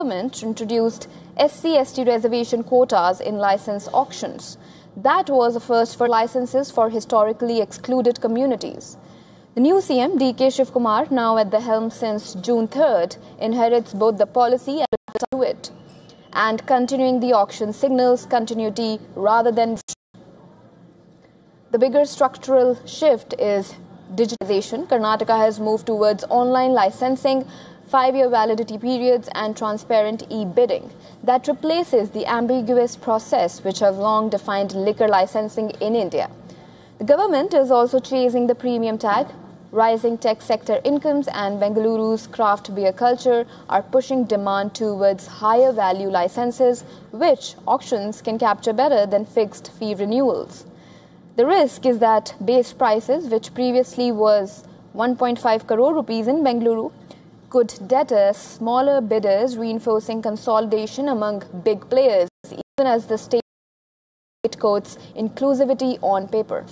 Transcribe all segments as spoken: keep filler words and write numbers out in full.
government introduced S C S T reservation quotas in license auctions. That was a first for licenses for historically excluded communities. The new C M, D K Shivakumar, now at the helm since June third, inherits both the policy and the to it. And continuing the auction signals continuity rather than. The bigger structural shift is digitization. Karnataka has moved towards online licensing, five-year validity periods and transparent e-bidding. That replaces the ambiguous process which have long defined liquor licensing in India. The government is also chasing the premium tag. Rising tech sector incomes and Bengaluru's craft beer culture are pushing demand towards higher value licenses, which auctions can capture better than fixed fee renewals. The risk is that base prices, which previously was one point five crore rupees in Bengaluru, could deter smaller bidders, reinforcing consolidation among big players, even as the state quotes inclusivity on paper.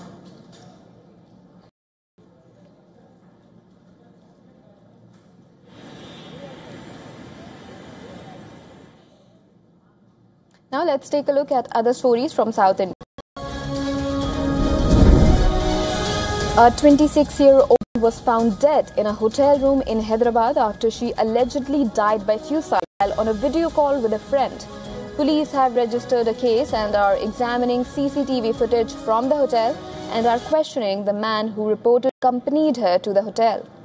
Now let's take a look at other stories from South India. A twenty-six-year-old was found dead in a hotel room in Hyderabad after she allegedly died by suicide while on a video call with a friend. Police have registered a case and are examining C C T V footage from the hotel and are questioning the man who reportedly accompanied her to the hotel.